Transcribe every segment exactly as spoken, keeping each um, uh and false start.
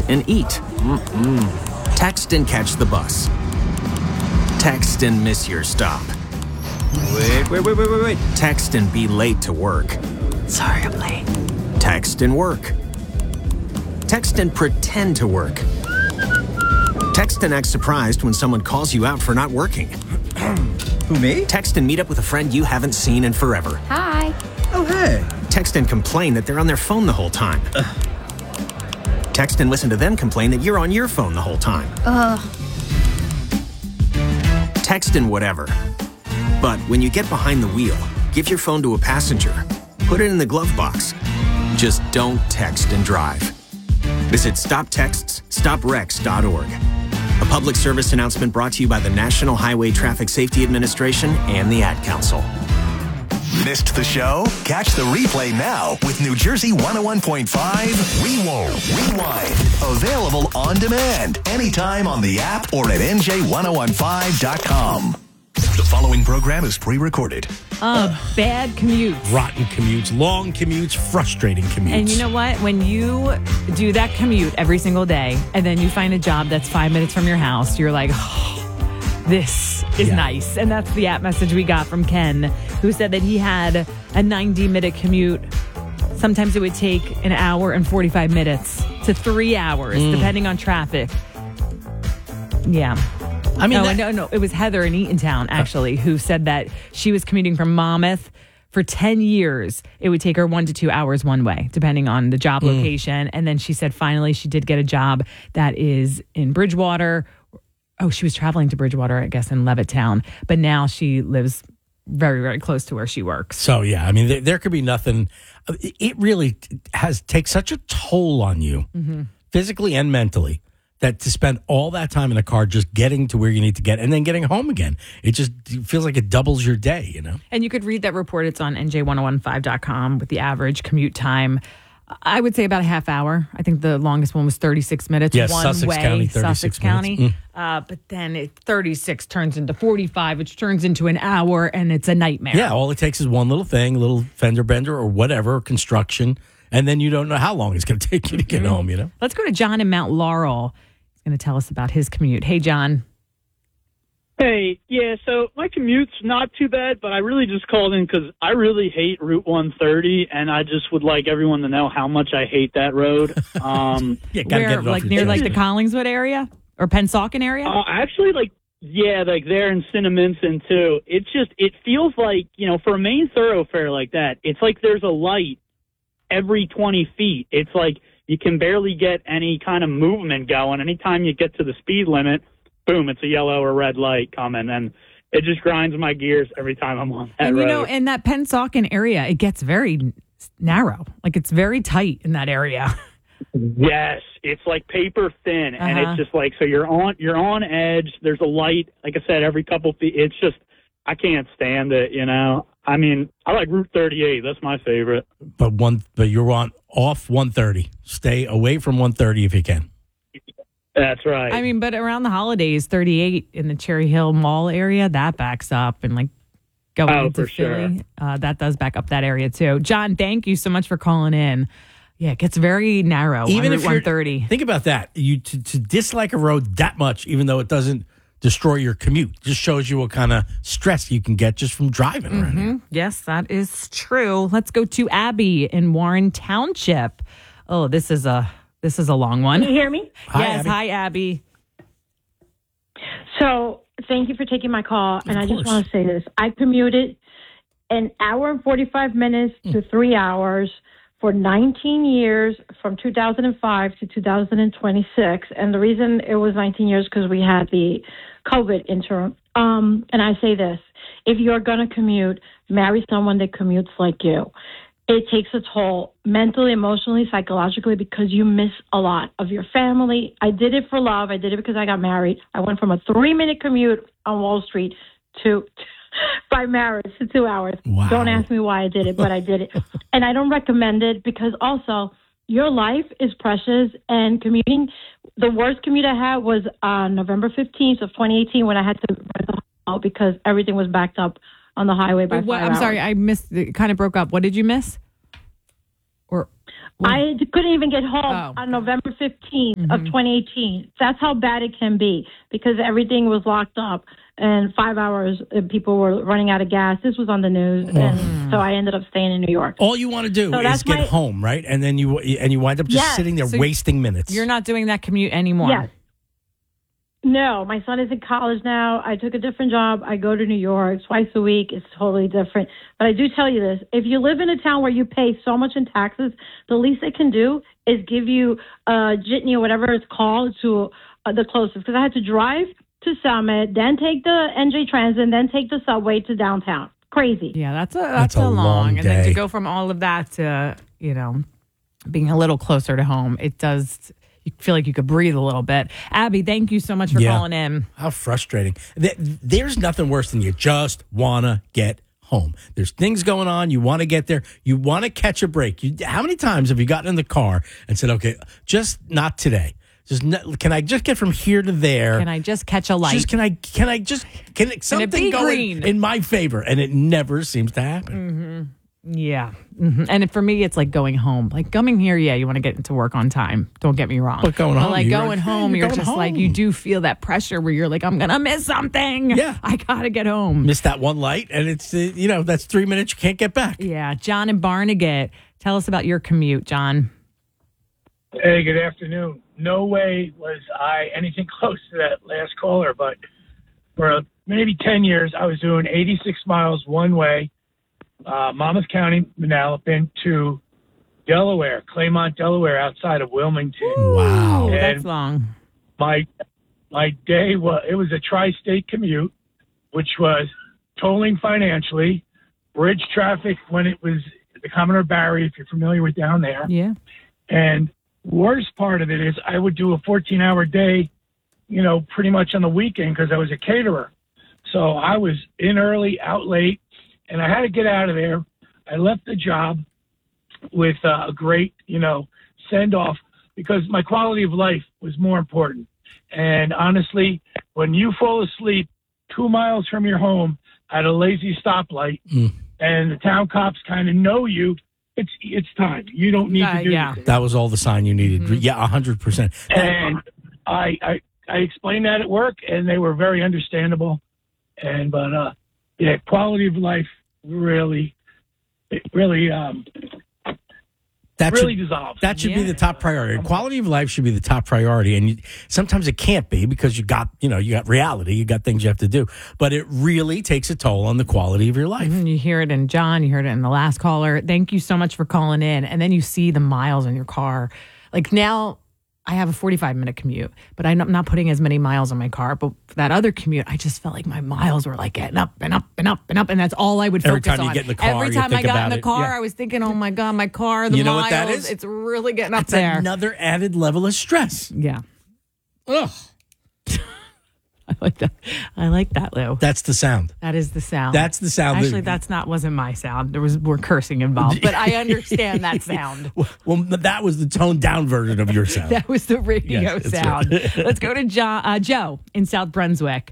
and eat. Mm-mm. Text and catch the bus. Text and miss your stop. Wait, wait, wait, wait, wait, wait. Text and be late to work. Sorry, I'm late. Text and work. Text and pretend to work. Text and act surprised when someone calls you out for not working. Who, me? Text and meet up with a friend you haven't seen in forever. Hi. Oh, hey. Text and complain that they're on their phone the whole time. Ugh. Text and listen to them complain that you're on your phone the whole time. Ugh. Text and whatever. But when you get behind the wheel, give your phone to a passenger. Put it in the glove box. Just don't text and drive. Visit stop texts stop wrecks dot org. A public service announcement brought to you by the National Highway Traffic Safety Administration and the Ad Council. Missed the show? Catch the replay now with New Jersey one oh one point five Rewind. Rewind. Available on demand anytime on the app or at N J ten fifteen dot com. The following program is pre-recorded. Uh, bad commutes. Rotten commutes, long commutes, frustrating commutes. And you know what? When you do that commute every single day and then you find a job that's five minutes from your house, you're like, oh, this is Yeah. nice. And that's the app message we got from Ken, who said that he had a ninety-minute commute. Sometimes it would take an hour and forty-five minutes to three hours, mm. depending on traffic. Yeah. I mean, no, that- no, no. It was Heather in Eatontown, actually, who said that she was commuting from Monmouth for ten years. It would take her one to two hours one way, depending on the job Mm. location. And then she said finally she did get a job that is in Bridgewater. Oh, she was traveling to Bridgewater, I guess, in Levittown. But now she lives very, very close to where she works. So, yeah, I mean, there, there could be nothing. It really has takes such a toll on you, mm-hmm. physically and mentally, that to spend all that time in a car just getting to where you need to get and then getting home again, it just feels like it doubles your day, you know? And you could read that report. It's on N J ten fifteen dot com with the average commute time. I would say about a half hour. I think the longest one was thirty-six minutes. Yes, one Sussex way, County, thirty-six Sussex County. minutes. Mm. Uh, but then it, thirty-six turns into forty-five, which turns into an hour, and it's a nightmare. Yeah, all it takes is one little thing, a little fender bender or whatever, construction, and then you don't know how long it's going to take you to get mm-hmm. home, you know? Let's go to John in Mount Laurel. He's going to tell us about his commute. Hey, John. Hey, yeah, so my commute's not too bad, but I really just called in because I really hate Route one thirty, and I just would like everyone to know how much I hate that road. Um, yeah, gotta Where, get it off like your near chest. like the Collingswood area or Pensauken area? uh, actually, like, yeah, like there in Cinnaminson, too. It's just, it feels like, you know, for a main thoroughfare like that, it's like there's a light every twenty feet. It's like you can barely get any kind of movement going. Anytime you get to the speed limit, boom, it's a yellow or red light coming, and it just grinds my gears every time I'm on that and, you road. know, in that Pensauken area, it gets very narrow. Like, it's very tight in that area. Yes, it's like paper thin, uh-huh. and it's just like, so you're on you're on edge. There's a light, like I said, every couple feet. It's just, I can't stand it, you know. I mean, I like Route thirty-eight. That's my favorite. But one, but you're on off one thirty. Stay away from one thirty if you can. That's right. I mean, but around the holidays, thirty-eight in the Cherry Hill Mall area, that backs up, and like going oh, into for Philly, sure. uh, that does back up that area too. John, thank you so much for calling in. Yeah, it gets very narrow. Even on if Route you're, one thirty. Think about that. You to, to dislike a road that much, even though it doesn't destroy your commute, just shows you what kind of stress you can get just from driving around Mm-hmm. here. Yes, that is true. Let's go to Abby in Warren Township. Oh, this is a this is a long one. Can you hear me? Hi, yes, Abby. hi, Abby. So thank you for taking my call. And Of I course. just want to say this. I commuted an hour and forty-five minutes to three hours for nineteen years from two thousand five to two thousand twenty-six. And the reason it was nineteen years because we had the COVID interim. Um, and I say this, if you're going to commute, marry someone that commutes like you. It takes a toll mentally, emotionally, psychologically, because you miss a lot of your family. I did it for love. I did it because I got married. I went from a three-minute commute on Wall Street to, by marriage, to two hours. Wow. Don't ask me why I did it, but I did it. And I don't recommend it because also your life is precious, and commuting, the worst commute I had was on November fifteenth of twenty eighteen when I had to rent the hotel because everything was backed up on the highway by What, five I'm sorry, hours. I missed. It kind of broke up. What did you miss? Or I couldn't even get home Oh. on November fifteenth Mm-hmm. of twenty eighteen. That's how bad it can be because everything was locked up and five hours uh, people were running out of gas. This was on the news. And so I ended up staying in New York. All you want to do So is that's get my- home, right? And then you and you wind up just Yes. sitting there So wasting minutes. You're not doing that commute anymore. Yes. No, my son is in college now. I took a different job. I go to New York twice a week. It's totally different. But I do tell you this. If you live in a town where you pay so much in taxes, the least they can do is give you a jitney or whatever it's called to uh, the closest. Because I had to drive to Summit, then take the N J Transit, then take the subway to downtown. Crazy. Yeah, that's a That's that's, a a long, long and then day. to go from all of that to you know being a little closer to home, it does. You feel like you could breathe a little bit. Abby, thank you so much for Yeah. calling in. How frustrating. Th- There's nothing worse than you just want to get home. There's things going on. You want to get there. You want to catch a break. You, how many times have you gotten in the car and said, okay, just not today. Just not, can I just get from here to there? Can I just catch a light? Just can I can I just can it, something be go in, green? in my favor? And it never seems to happen. Yeah. hmm And for me, it's like going home. Like coming here, yeah, you want to get into work on time. Don't get me wrong. But going home, like you're going like, hey, home, you're you're going just like, you home. do feel that pressure where you're like, I'm going to miss something. Yeah. I got to get home. Miss that one light, and it's uh, you know that's three minutes you can't get back. Yeah. John and Barnegat, tell us about your commute, John. Hey, good afternoon. No way was I anything close to that last caller, but for maybe ten years, I was doing eighty-six miles one way, uh, Monmouth County, Manalapan, to Delaware, Claymont, Delaware, outside of Wilmington. Wow. Oh, And- that's long. My my day was it was a tri-state commute, which was tolling financially, bridge traffic when it was the Commodore Barry, if you're familiar with down there. Yeah. And worst part of it is I would do a fourteen-hour day, you know, pretty much on the weekend because I was a caterer. So I was in early, out late, and I had to get out of there. I left the job with uh, a great, you know, send-off because my quality of life was more important. And honestly, when you fall asleep two miles from your home at a lazy stoplight Mm. and the town cops kind of know you, it's it's time. You don't need Uh, to do yeah. anything. That was all the sign you needed. Mm-hmm. Yeah, a hundred percent. And I, I I explained that at work, and they were very understandable. And but uh, yeah, quality of life really, it really um, That really should, dissolves. that should be Yeah. the top priority. Quality of life should be the top priority, and you, sometimes it can't be because you got you know you got reality, you got things you have to do. But it really takes a toll on the quality of your life. And you hear it in John, you heard it in the last caller. Thank you so much for calling in. And then you see the miles in your car. Like now, I have a forty-five minute commute, but I'm not putting as many miles on my car. But for that other commute, I just felt like my miles were like getting up and up and up and up. And that's all I would Every focus time you on. get in the car, Every you time I think got in about the it. car, Yeah. I was thinking, oh my God, my car, the You know miles, what that is? it's really getting up It's there. another added level of stress. Yeah. Ugh. I like that. I like that, Lou. That's the sound. That is the sound. That's the sound. Actually, that's not wasn't my sound. There was more cursing involved, but I understand that sound. Well, that was the toned down version of your sound. That was the radio Yes, that's sound. right. Let's go to jo- uh, Joe in South Brunswick.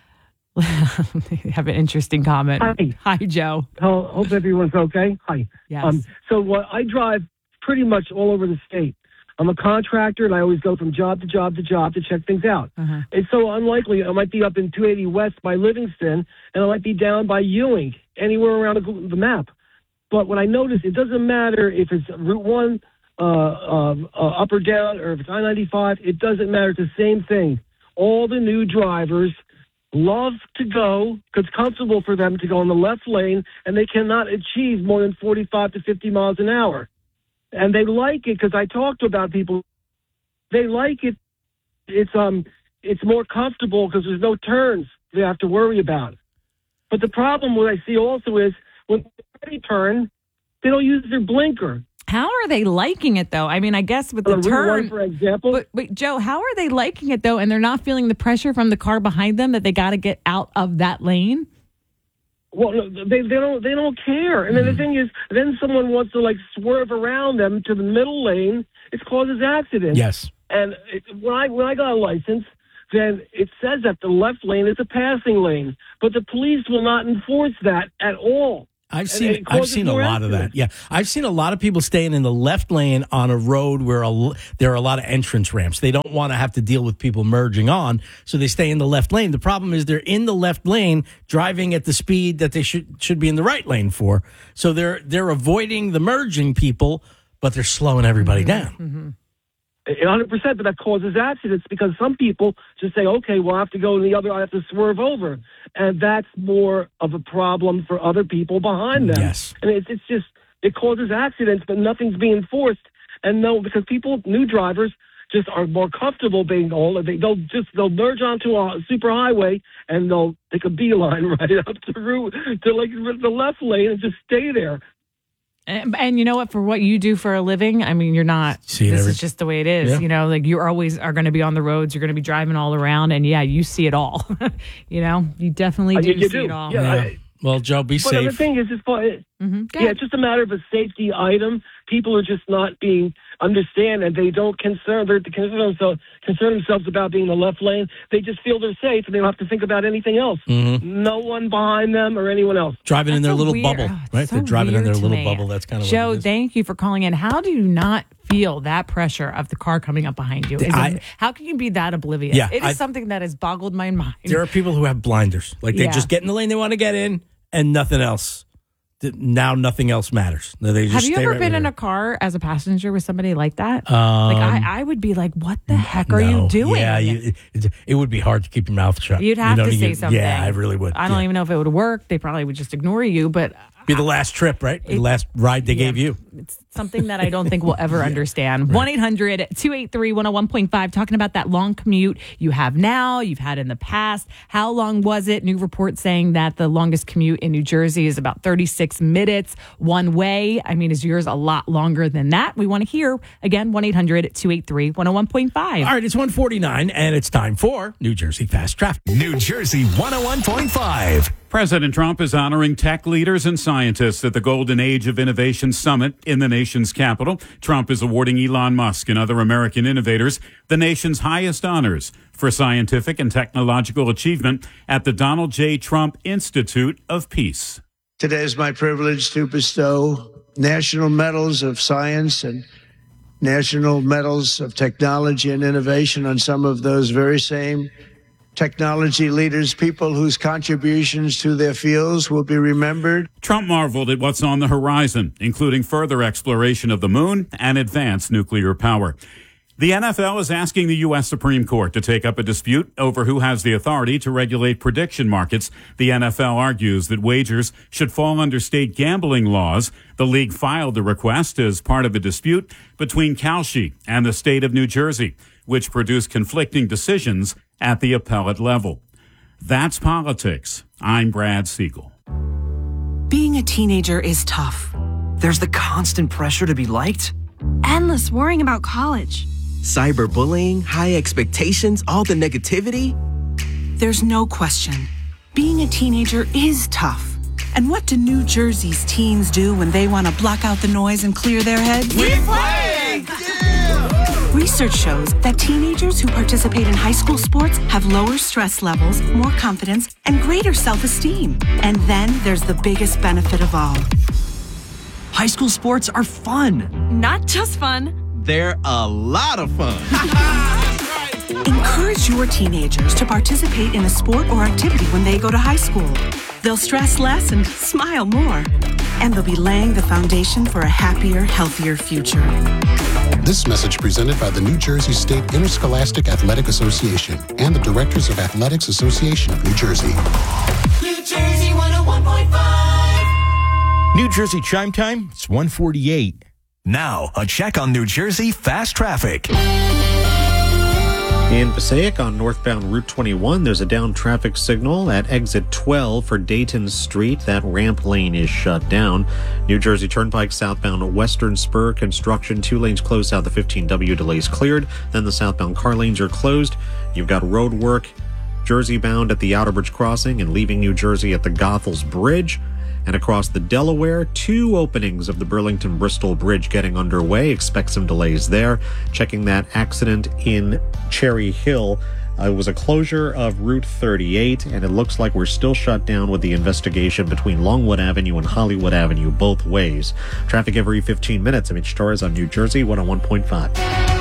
They have an interesting comment. Hi. Hi, Joe. Ho- Hope everyone's okay. Hi. Yes. Um, so uh, I drive pretty much all over the state. I'm a contractor, and I always go from job to job to job to check things out. Uh-huh. It's so unlikely I might be up in two eighty West by Livingston, and I might be down by Ewing, anywhere around the, the map. But what I notice, it doesn't matter if it's Route one, uh, uh, uh, up or down, or if it's I ninety-five. It doesn't matter. It's the same thing. All the new drivers love to go because it's comfortable for them to go in the left lane, and they cannot achieve more than forty-five to fifty miles an hour. And they like it because I talk to about people. They like it. It's um, it's more comfortable because there's no turns they have to worry about. But the problem what I see also is when they turn, they don't use their blinker. How are they liking it, though? I mean, I guess with the On Route one, turn. for example. But wait, Joe, how are they liking it, though, and they're not feeling the pressure from the car behind them that they got to get out of that lane? Well, no, they they don't they don't care. And then the thing is, then someone wants to like swerve around them to the middle lane. It causes accidents. Yes. And it, when I when I got a license, then it says that the left lane is a passing lane, but the police will not enforce that at all. I've And seen it I've causes seen a more lot of that. accidents. Yeah, I've seen a lot of people staying in the left lane on a road where a, l- there are a lot of entrance ramps. They don't want to have to deal with people merging on, so they stay in the left lane. The problem is they're in the left lane driving at the speed that they should should be in the right lane for. So they're they're avoiding the merging people, but they're slowing everybody down. Mm-hmm. one hundred percent, but that causes accidents because some people just say, okay, well, I have to go to the other, I have to swerve over. And that's more of a problem for other people behind them. Yes. And it's, it's just, it causes accidents, but nothing's being enforced. And no, because people, new drivers, just are more comfortable being old. They, they'll just, they'll merge onto a super highway and they'll take a beeline right up to route, to like the left lane and just stay there. And, and you know what? For what you do for a living, I mean, you're not. See it this every- is just the way it is. Yeah. You know, like you always are going to be on the roads. You're going to be driving all around, and yeah, you see it all. you know, you definitely Uh, do you- you see do. it all. Yeah, Yeah. I- Well, Joe, be But the safe. thing is, it's, it, Mm-hmm. yeah, it's just a matter of a safety item. People are just not being understand, and they don't concern. They're concern themselves, concern themselves about being in the left lane. They just feel they're safe, and they don't have to think about anything else. Mm-hmm. No one behind them or anyone else. Driving in That's their so little weird. bubble, Oh, it's right? so They're driving in weird their to little me. bubble. That's kind of Joe, what it is. thank you for calling in. How do you not feel that pressure of the car coming up behind you? Is I- it, how can you be that oblivious? Yeah, it is I- something that has boggled my mind. There are people who have blinders. Like they Yeah. just get in the lane they want to get in and nothing else. Th- Now nothing else matters. They just Have you stay ever right been where in they a car as a passenger with somebody like that? Um, like I, I would be like, "What the heck are No. you doing?" Yeah, you, it, it would be hard to keep your mouth shut. You'd You have know to what I say mean? something. Yeah, I really would. I don't Yeah. even know if it would work. They probably would just ignore you, but Be the last trip, right? the last ride they yeah, gave you. It's something that I don't think we'll ever understand. one eight hundred two eight three one oh one point five, talking about that long commute you have now, you've had in the past. How long was it? New report saying that the longest commute in New Jersey is about thirty-six minutes one way. I mean, is yours a lot longer than that? We want to hear. Again, one eight hundred two eight three one oh one point five. All right, it's one forty-nine, and it's time for New Jersey Fast Traffic. New Jersey one oh one point five. President Trump is honoring tech leaders and scientists at the Golden Age of Innovation Summit in the nation's capital. Trump is awarding Elon Musk and other American innovators the nation's highest honors for scientific and technological achievement at the Donald J. Trump Institute of Peace. Today is my privilege to bestow national medals of science and national medals of technology and innovation on some of those very same technology leaders, people whose contributions to their fields will be remembered. Trump marveled at what's on the horizon, including further exploration of the moon and advanced nuclear power. The N F L is asking the U S Supreme Court to take up a dispute over who has the authority to regulate prediction markets. The N F L argues that wagers should fall under state gambling laws. The league filed the request as part of a dispute between Kalshi and the state of New Jersey, which produced conflicting decisions at the appellate level. That's politics. I'm Brad Siegel. Being a teenager is tough. There's the constant pressure to be liked, endless worrying about college, cyberbullying, high expectations, all the negativity. There's no question. Being a teenager is tough. And what do New Jersey's teens do when they want to block out the noise and clear their heads? We play! Research shows that teenagers who participate in high school sports have lower stress levels, more confidence, and greater self-esteem. And then there's the biggest benefit of all. High school sports are fun. Not just fun. They're a lot of fun. Encourage your teenagers to participate in a sport or activity when they go to high school. They'll stress less and smile more. And they'll be laying the foundation for a happier, healthier future. This message presented by the New Jersey State Interscholastic Athletic Association and the Directors of Athletics Association of New Jersey. New Jersey one oh one point five. New Jersey Chime Time, it's one forty-eight. Now, a check on New Jersey Fast Traffic. In Passaic on northbound Route twenty-one, there's a down traffic signal at exit twelve for Dayton Street. That ramp lane is shut down. New Jersey Turnpike southbound Western Spur construction, two lanes closed south of fifteen W, delays cleared. Then the southbound car lanes are closed. You've got road work Jersey bound at the Outerbridge Crossing and leaving New Jersey at the Goethals Bridge. And across the Delaware, two openings of the Burlington-Bristol Bridge getting underway. Expect some delays there. Checking that accident in Cherry Hill Uh, it was a closure of Route thirty-eight, and it looks like we're still shut down with the investigation between Longwood Avenue and Hollywood Avenue both ways. Traffic every fifteen minutes. I'm Mitch Torres on New Jersey one oh one point five.